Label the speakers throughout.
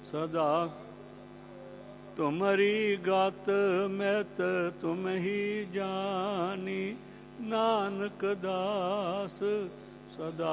Speaker 1: सदा तुमरी गत मैत तुम ही जानी, नानक दास सदा।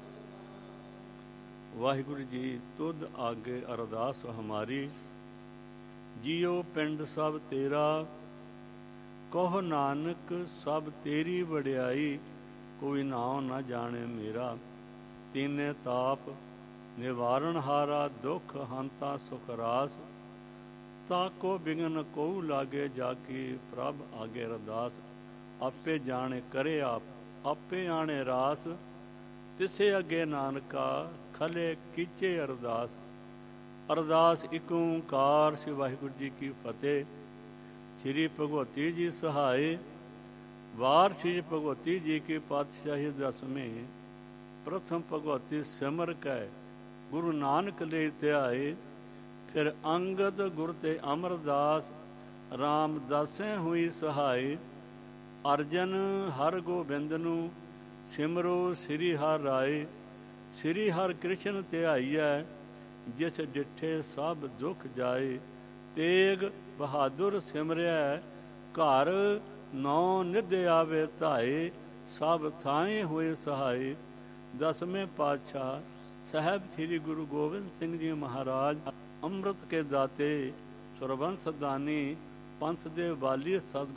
Speaker 1: वाहिगुरु जी तुद आगे अरदास हमारी, जियो पिंड सब तेरा, कहो नानक सब तेरी वड्याई, कोई नाम न जाने मेरा। तीने ताप निवारण हारा, दुख हंता सुख रास, ताको बिघन को लागे, जाकी प्रभ आगे अरदास। आपे जाने करे आप, आपे आने रास, तिसे अगे नानका खले कीचे अरदास। अरदास इक ओंकार, श्री वाहिगुरु जी की फतेह। श्री भगवती जी सहाय, वार श्री भगवती जी की पातशाही दसवें। प्रथम भगवती सिमर कै, गुरु नानक ले ध्याए। फिर अंगद गुर ते अमरदास, राम दासें हुई सहाय। अर्जन हर गोबिंद नू, सिमरो श्री हर राय। श्री हर कृष्ण ध्याईਐ, जिस डिठे सब दुख जाए। तेग बहादुर सिमरिया, घर नौ निध आवे धाए। सब थाए हुए सहाय। दसवें पातशाह साहब श्री गुरु गोबिंद सिंह जी महाराज, अमृत के दाते, सुरबंस दानी, पंथ दे वाली, सतगुर